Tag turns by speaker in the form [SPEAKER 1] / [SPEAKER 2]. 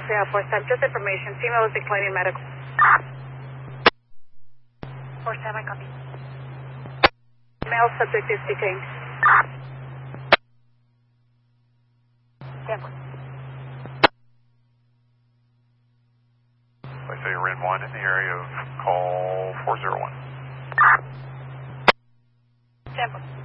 [SPEAKER 1] 3 Force Time. Just information. Female is declining medical. Force Time, I copy. Male subject is detained. Denver.
[SPEAKER 2] I say you're in 1 in the area of call 401.
[SPEAKER 1] Denver.